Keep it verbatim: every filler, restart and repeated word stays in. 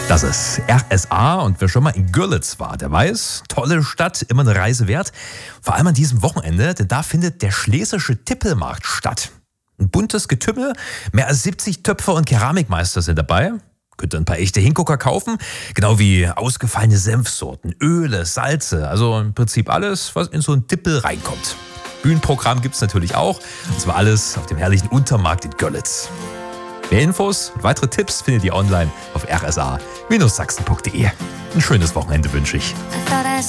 Das ist R S A und wer schon mal in Görlitz war, der weiß, tolle Stadt, immer eine Reise wert. Vor allem an diesem Wochenende, denn da findet der Schlesische Tippelmarkt statt. Ein buntes Getümmel, mehr als siebzig Töpfer und Keramikmeister sind dabei. Könnt ihr ein paar echte Hingucker kaufen, genau wie ausgefallene Senfsorten, Öle, Salze, also im Prinzip alles, was in so ein Tippel reinkommt. Bühnenprogramm gibt's natürlich auch, und zwar alles auf dem herrlichen Untermarkt in Görlitz. Mehr Infos und weitere Tipps findet ihr online auf r s a Bindestrich sachsen punkt d e. Ein schönes Wochenende wünsche ich.